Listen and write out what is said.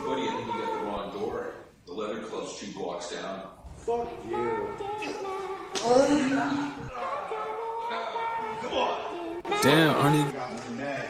Buddy, I think you got the wrong door. The leather club's 2 blocks down. Fuck you. Come on! Damn, Arnie. Got me mad.